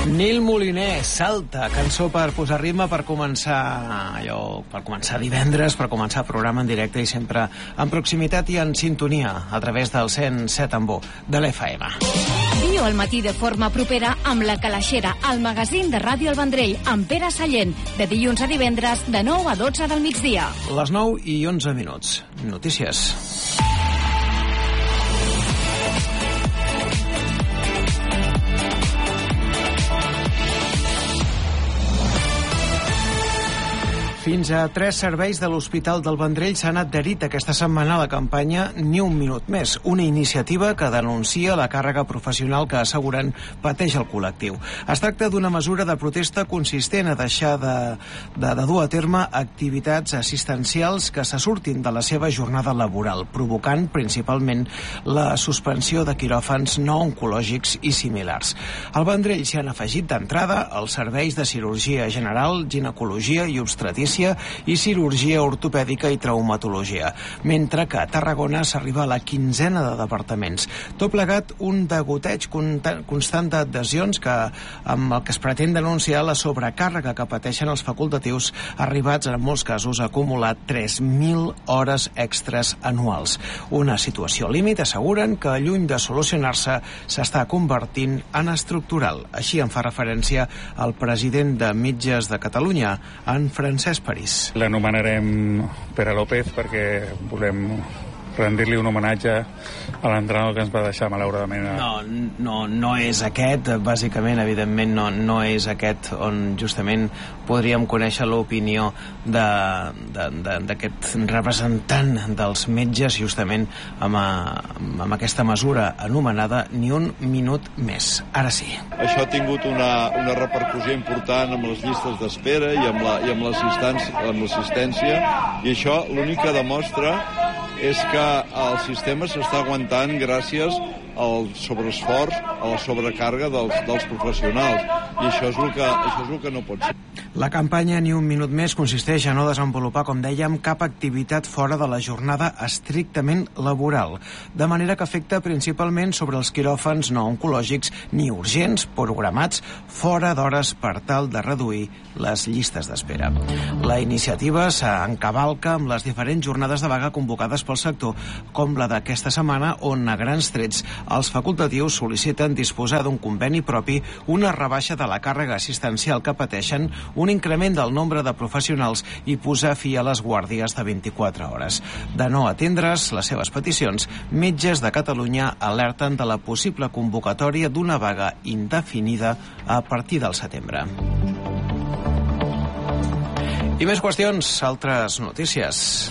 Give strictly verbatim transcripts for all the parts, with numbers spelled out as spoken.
Nil Moliner, Salta, cançó per posar ritme, per començar allò, per començar divendres, per començar el programa en directe i sempre en proximitat i en sintonia a través del cent set en bo de l'F M. Viu al matí de forma propera amb La Calaixera, el magazín de Ràdio El Vendrell, amb Pere Sallent, de dilluns a divendres, de nou a dotze del migdia. Les nou i onze minuts. Notícies. Fins a tres serveis de l'Hospital del Vendrell s'han adherit aquesta setmana a la campanya Ni un minut més, una iniciativa que denuncia la càrrega professional que asseguren pateix el col·lectiu. Es tracta d'una mesura de protesta consistent a deixar de, de, de dur a terme activitats assistencials que se surtin de la seva jornada laboral, provocant principalment la suspensió de quiròfans no oncològics i similars. Al Vendrell s'hi han afegit d'entrada els serveis de cirurgia general, ginecologia i obstetrícia i cirurgia ortopèdica i traumatologia, mentre que a Tarragona s'arriba a la quinzena de departaments. Tot plegat un degoteig constant d'adhesions que, amb el que es pretén denunciar la sobrecàrrega que pateixen els facultatius arribats en molts casos a acumular tres mil hores extres anuals. Una situació límit, asseguren, que lluny de solucionar-se s'està convertint en estructural. Així en fa referència el president de Metges de Catalunya, en Francesc París. L'anomenarem Pere López perquè volem rendir-li un homenatge a l'entrenador que ens va deixar malauradament. No, no, no és aquest, bàsicament, evidentment, no, no és aquest on justament podríem conèixer l'opinió d'aquest representant dels metges, justament amb, a, amb aquesta mesura anomenada Ni un minut més. Ara sí. Això ha tingut una, una repercussió important amb les llistes d'espera i amb la, i amb l'assistència, i això l'únic que demostra és que el sistema s'està aguantant gràcies al sobreesforç, a la sobrecàrrega dels, dels professionals, i això és, el que, això és el que no pot ser. La campanya Ni un minut més consisteix a no desenvolupar, com dèiem, cap activitat fora de la jornada estrictament laboral, de manera que afecta principalment sobre els quiròfans no oncològics ni urgents programats fora d'hores per tal de reduir les llistes d'espera. La iniciativa s'encavalca amb les diferents jornades de vaga convocades pel sector, com la d'aquesta setmana, on a grans trets els facultatius sol·liciten disposar d'un conveni propi, una rebaixa de la càrrega assistencial que pateixen, un increment del nombre de professionals i posar fi a les guàrdies de vint-i-quatre hores. De no atendre's les seves peticions, Metges de Catalunya alerten de la possible convocatòria d'una vaga indefinida a partir del setembre. I més qüestions, altres notícies.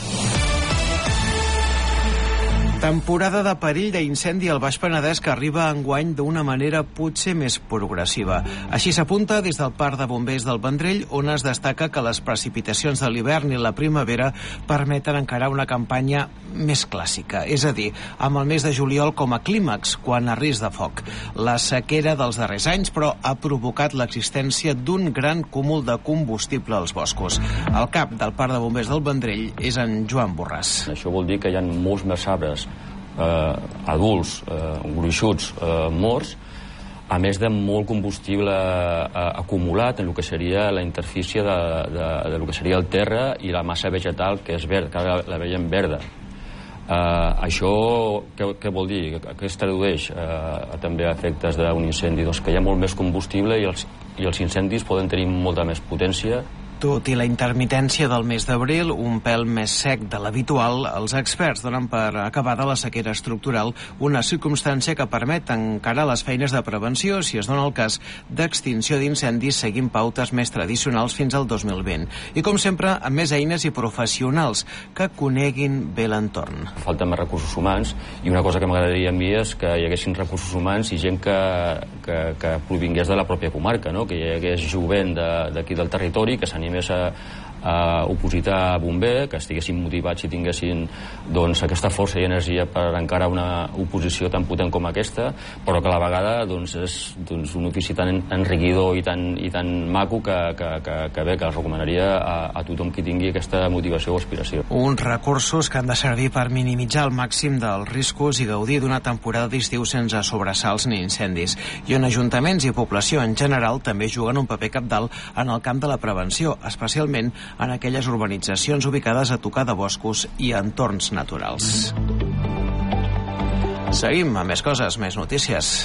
Temporada de perill d'incendi al Baix Penedès que arriba enguany d'una manera potser més progressiva. Així s'apunta des del Parc de Bombers del Vendrell, on es destaca que les precipitacions de l'hivern i la primavera permeten encarar una campanya més clàssica, és a dir, amb el mes de juliol com a clímax, quan a risc de foc. La sequera dels darrers anys, però, ha provocat l'existència d'un gran cúmul de combustible als boscos. El cap del Parc de Bombers del Vendrell és en Joan Borràs. Això vol dir que hi ha molts més arbres Eh, adults, eh, gruixuts, eh, morts, a més de molt combustible eh, acumulat en el que seria la interfície de, de, de lo que seria el terra i la massa vegetal, que és verd, que ara la veiem verda. Eh, això què, què vol dir? Què es tradueix eh, també a efectes d'un incendi? Doncs que hi ha molt més combustible i els, i els incendis poden tenir molta més potència. Tot i la intermitència del mes d'abril, un pèl més sec de l'habitual, els experts donen per acabada la sequera estructural, una circumstància que permet encarar les feines de prevenció, si es dona el cas, d'extinció d'incendis seguint pautes més tradicionals fins al dos mil vint. I, com sempre, amb més eines i professionals que coneguin bé l'entorn. Falten més recursos humans, i una cosa que m'agradaria a mi és que hi haguessin recursos humans i gent que, que, que provingués de la pròpia comarca, no? Que hi hagués jovent d'aquí del territori que s'animés a, eh, oposit a bomber, que estiguessin motivats i tinguessin doncs, aquesta força i energia per encara una oposició tan potent com aquesta, però que a la vegada doncs, és doncs, un ofici tan enriquidor i tan, i tan maco que, que, que, que bé, que el recomanaria a, a tothom qui tingui aquesta motivació o aspiració. Uns recursos que han de servir per minimitzar el màxim dels riscos i gaudir d'una temporada d'estiu sense sobresalts ni incendis, i on ajuntaments i població en general també juguen un paper cabdal en el camp de la prevenció, especialment en aquelles urbanitzacions ubicades a tocar de boscos i entorns naturals. Seguim amb més coses, més notícies.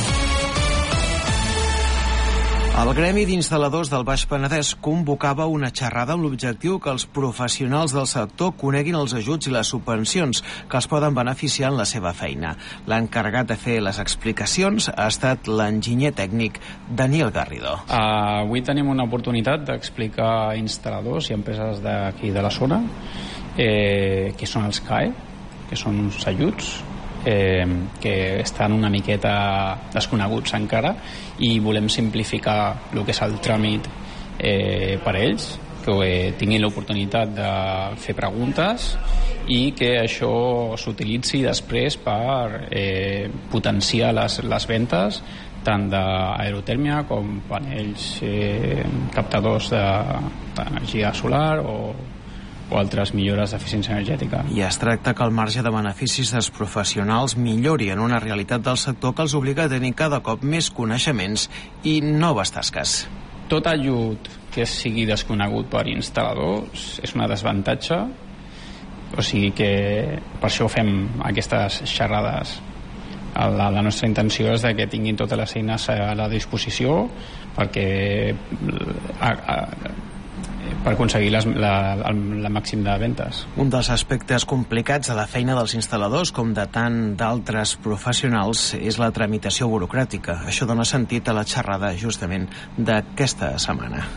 El Gremi d'Instal·ladors del Baix Penedès convocava una xerrada amb l'objectiu que els professionals del sector coneguin els ajuts i les subvencions que els poden beneficiar en la seva feina. L'encarregat de fer les explicacions ha estat l'enginyer tècnic Daniel Garrido. Uh, avui tenim una oportunitat d'explicar a instal·ladors i empreses d'aquí de la zona eh, què són els C A E, que són uns ajuts Eh, que estan una miqueta desconeguts encara, i volem simplificar el que és el tràmit eh, per a ells, que eh, tinguin l'oportunitat de fer preguntes i que això s'utilitzi després per eh, potenciar les, les ventes tant d'aerotèrmia com panells eh, captadors d'energia solar o o altres millores d'eficiència energètica. I es tracta que el marge de beneficis dels professionals millori en una realitat del sector que els obliga a tenir cada cop més coneixements i noves tasques. Tot ajut que sigui desconegut per instal·ladors és una desavantatge, o sigui que per això fem aquestes xerrades. La, la nostra intenció és de que tinguin totes les eines a la disposició perquè a, a, per aconseguir les, la, el, la màxim de ventes. Un dels aspectes complicats de la feina dels instal·ladors, com de tant d'altres professionals, és la tramitació burocràtica. Això dona sentit a la xerrada justament d'aquesta setmana.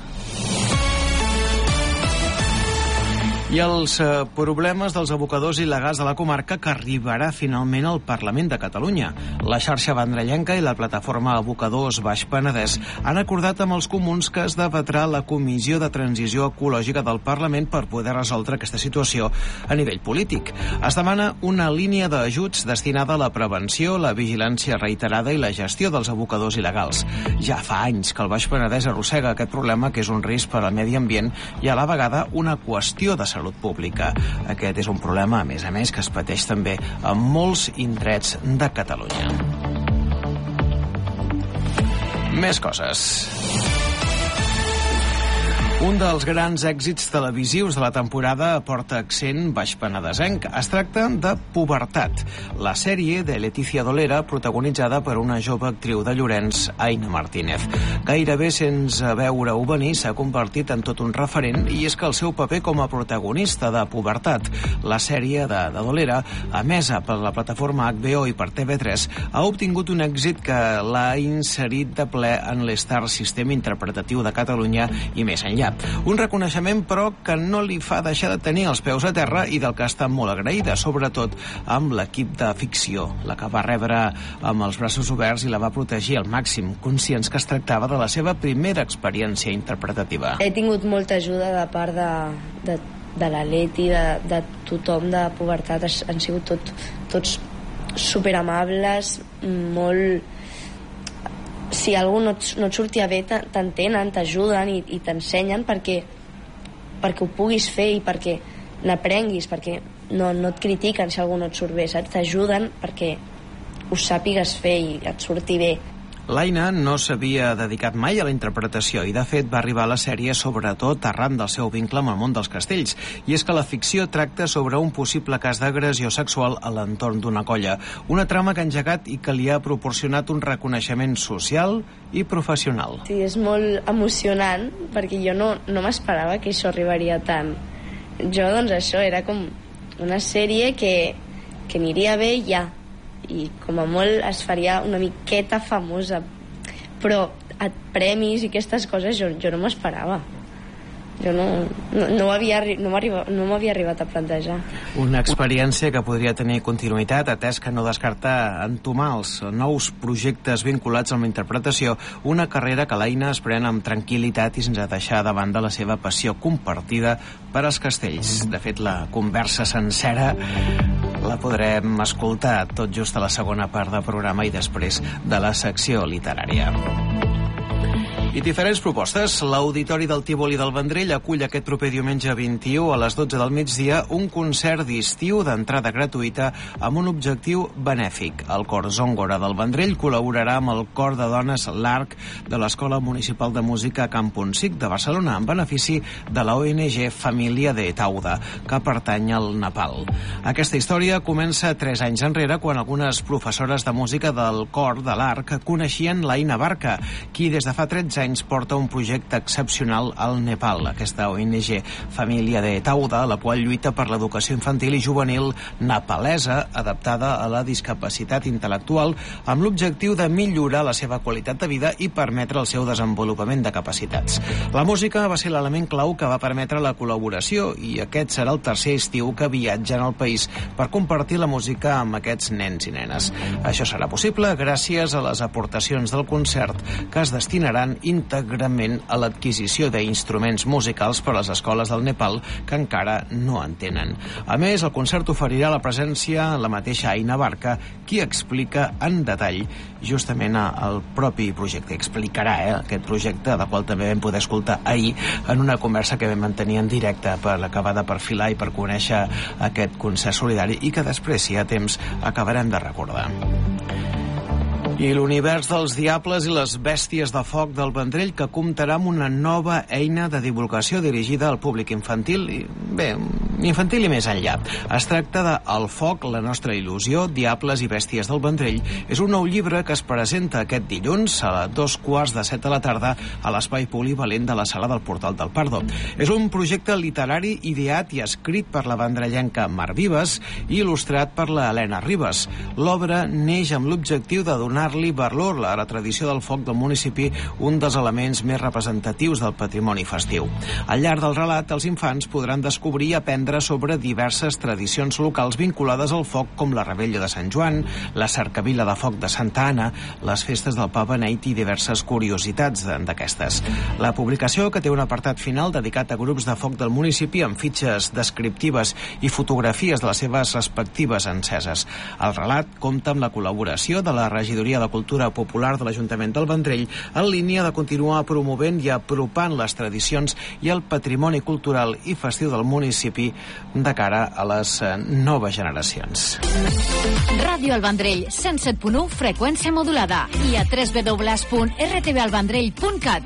I els eh, problemes dels abocadors il·legals de la comarca, que arribarà finalment al Parlament de Catalunya. La xarxa vendrellenca i la plataforma Abocadors Baix Penedès han acordat amb els comuns que es debatrà la Comissió de Transició Ecològica del Parlament per poder resoldre aquesta situació a nivell polític. Es demana una línia d'ajuts destinada a la prevenció, la vigilància reiterada i la gestió dels abocadors il·legals. Ja fa anys que el Baix Penedès arrossega aquest problema, que és un risc per al medi ambient i a la vegada una qüestió de salut salut pública. Aquest és un problema, a més a més, que es pateix també en molts indrets de Catalunya. Més coses. Un dels grans èxits televisius de la temporada porta accent baixpenedesenc. Es tracta de Pubertat, la sèrie de Leticia Dolera, protagonitzada per una jove actriu de Llorenç, Aina Martínez. Gairebé sense veure-ho venir, s'ha convertit en tot un referent, i és que el seu paper com a protagonista de Pubertat, la sèrie de, de Dolera, emesa per la plataforma H B O i per T V tres, ha obtingut un èxit que l'ha inserit de ple en l'Star Sistema Interpretatiu de Catalunya i més enllà. Un reconeixement, però, que no li fa deixar de tenir els peus a terra i del que està molt agraïda, sobretot amb l'equip de ficció, la que va rebre amb els braços oberts i la va protegir al màxim, conscients que es tractava de la seva primera experiència interpretativa. He tingut molta ajuda de part de, de, de la Leti, de, de tothom de Pubertat. Han sigut tot, tots superamables, molt... Si algú no et, no et sortia bé, t'entenen, t'ajuden i, i t'ensenyen perquè, perquè ho puguis fer i perquè n'aprenguis, perquè no, no et critiquen si algú no et surt bé, saps? T'ajuden perquè ho sàpigues fer i et surti bé. L'Aina no s'havia dedicat mai a la interpretació i, de fet, va arribar a la sèrie sobretot arran del seu vincle amb el món dels castells. I és que la ficció tracta sobre un possible cas d'agressió sexual a l'entorn d'una colla. Una trama que ha engegat i que li ha proporcionat un reconeixement social i professional. Sí, és molt emocionant perquè jo no, no m'esperava que això arribaria tant. Jo, doncs, això era com una sèrie que, que aniria bé ja. I com a molt es faria una miqueta famosa, però a premis i aquestes coses jo, jo no m'esperava. jo no, no, no m'havia no no m'havia arribat a plantejar. Una experiència que podria tenir continuïtat, atès que no descarta entomar els nous projectes vinculats amb la interpretació, una carrera que l'Aina es pren amb tranquil·litat i sense deixar de banda la seva passió compartida per als castells. De fet, la conversa sencera la podrem escoltar tot just a la segona part del programa i després de la secció literària. I diferents propostes. L'Auditori del Tívoli del Vendrell acull aquest proper diumenge vint-i-u a les dotze del migdia un concert d'estiu d'entrada gratuïta amb un objectiu benèfic. El Cor Zóngora del Vendrell col·laborarà amb el Cor de Dones L'Arc de l'Escola Municipal de Música Camp Ponsic de Barcelona en benefici de la O N G Família de Tauda, que pertany al Nepal. Aquesta història comença tres anys enrere quan algunes professores de música del Cor de l'Arc coneixien l'Aina Barca, qui des de fa tretze anys porta un projecte excepcional al Nepal, aquesta O N G Família de Tauda, la qual lluita per l'educació infantil i juvenil nepalesa adaptada a la discapacitat intel·lectual amb l'objectiu de millorar la seva qualitat de vida i permetre el seu desenvolupament de capacitats. La música va ser l'element clau que va permetre la col·laboració i aquest serà el tercer estiu que viatgen al país per compartir la música amb aquests nens i nenes. Això serà possible gràcies a les aportacions del concert que es destinaran íntegrament a l'adquisició d'instruments musicals per a les escoles del Nepal que encara no en tenen. A més, el concert oferirà la presència en la mateixa Aina Barca, qui explica en detall justament el propi projecte. Explicarà eh, aquest projecte, del qual també vam poder escoltar ahir en una conversa que vam mantenir en directe per acabar de perfilar i per conèixer aquest concert solidari i que després, si hi ha temps, acabarem de recordar. I l'univers dels diables i les bèsties de foc del Vendrell, que comptarà amb una nova eina de divulgació dirigida al públic infantil i, bé, infantil i més enllà. Es tracta de El foc, la nostra il·lusió, Diables i bèsties del Vendrell. És un nou llibre que es presenta aquest dilluns a dos quarts de set de la tarda a l'espai polivalent de la sala del Portal del Pardo. És un projecte literari ideat i escrit per la vendrellenca Mar Vives i il·lustrat per la Helena Ribas. L'obra neix amb l'objectiu de donar li valor a la tradició del foc del municipi, un dels elements més representatius del patrimoni festiu. Al llarg del relat, els infants podran descobrir i aprendre sobre diverses tradicions locals vinculades al foc, com la Rebella de Sant Joan, la cercavila de foc de Santa Anna, les festes del Pa Beneit i diverses curiositats d'aquestes. La publicació, que té un apartat final dedicat a grups de foc del municipi amb fitxes descriptives i fotografies de les seves respectives enceses. El relat compta amb la col·laboració de la regidoria de Cultura Popular de l'Ajuntament del Vendrell en línia de continuar promovent i apropant les tradicions i el patrimoni cultural i festiu del municipi de cara a les noves generacions. Ràdio El Vendrell, cent set punt u, freqüència modulada i a w w w punt r t v al vendrell punt cat.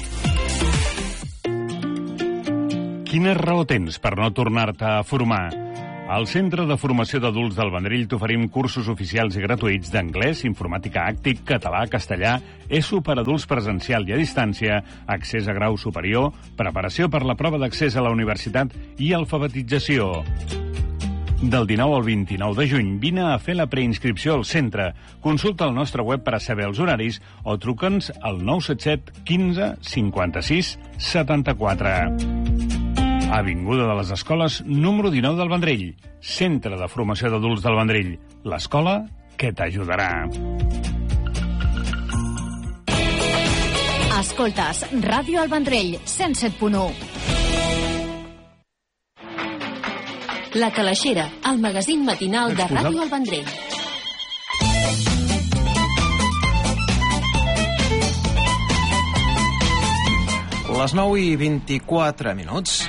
Quina raó tens per no tornar-te a formar? Al Centre de Formació d'Adults del Vendrell t'oferim cursos oficials i gratuïts d'anglès, informàtica àctic, català, castellà, ESO per adults presencial i a distància, accés a grau superior, preparació per la prova d'accés a la universitat i alfabetització. Del dinou al vint-i-nou de juny vine a fer la preinscripció al centre. Consulta el nostre web per a saber els horaris o truca'ns al nou set set quinze cinquanta-sis setanta-quatre. Avinguda de les Escoles, número dinou del Vendrell. Centre de Formació d'Adults del Vendrell. L'escola que t'ajudarà. Escoltes Ràdio El Vendrell, cent set punt u. La Calaixera, el magazín matinal de Ràdio El Vendrell. Les nou i vint-i-quatre minuts.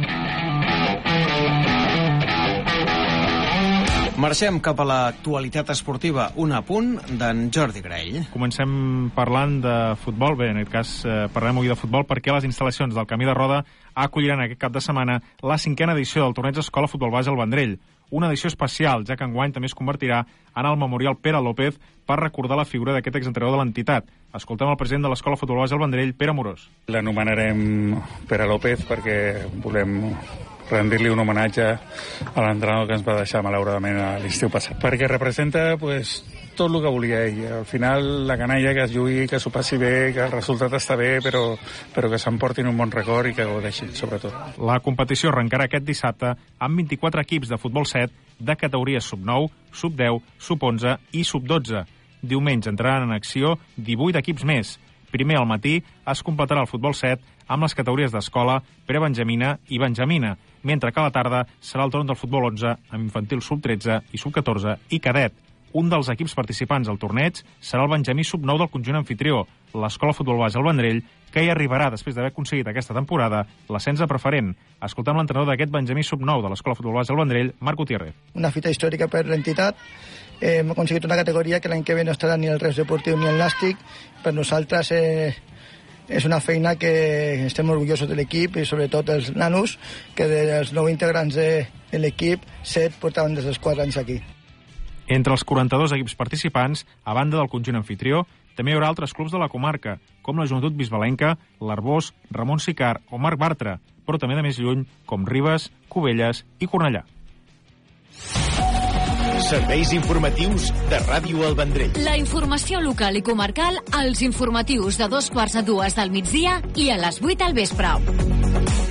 Marxem cap a l'actualitat esportiva, un apunt d'en Jordi Grell. Comencem parlant de futbol. Bé, en aquest cas eh, parlem avui de futbol perquè les instal·lacions del Camí de Roda acolliran aquest cap de setmana la cinquena edició del torneig Escola Futbol Base al Vendrell. Una edició especial, ja que enguany també es convertirà en el Memorial Pere López per recordar la figura d'aquest exentrenador de l'entitat. Escoltem el president de l'Escola Futbol Base al Vendrell, Pere Amorós. L'anomenarem Pere López perquè volem rendir-li un homenatge a l'entrenador que ens va deixar malauradament a l'estiu passat, perquè representa pues, tot el que volia ell. Al final, la canalla que es jugui, que s'ho passi bé, que el resultat està bé, però, però que s'emportin un bon record i que gaudeixin, sobretot. La competició arrencarà aquest dissabte amb vint-i-quatre equips de futbol set de categories sub nou, sub deu, sub onze i sub dotze. Diumenge entraran en acció divuit equips més. Primer al matí es completarà el futbol set amb les categories d'escola, prebenjamina i benjamina, mentre que a la tarda serà el torn del futbol onze amb infantil sub tretze i sub catorze i cadet. Un dels equips participants al torneig serà el benjamí sub nou del conjunt anfitrió, l'Escola Futbol Base al Vendrell, que hi arribarà després d'haver aconseguit aquesta temporada l'ascens a preferent. Escoltem l'entrenador d'aquest benjamí sub nou de l'Escola Futbol Base al Vendrell, Marc Gutiérrez. Una fita històrica per l'entitat. Eh, hem aconseguit una categoria que l'any que ve no estarà ni el Reus Deportiu ni el Nàstic. Per nosaltres eh, és una feina que estem orgullosos de l'equip i sobretot els nanos, que dels nou integrants de, de l'equip, set portaven des dels quatre anys aquí. Entre els quaranta-dos equips participants, a banda del conjunt anfitrió, també hi haurà altres clubs de la comarca, com la Joventut Bisbalenca, l'Arbós, Ramon Sicart o Marc Bartra, però també de més lluny, com Ribes, Cubelles i Cornellà. Serveis informatius de Ràdio El Vendrell. La informació local i comarcal als informatius de dos quarts a dues del migdia i a les vuit al vespre.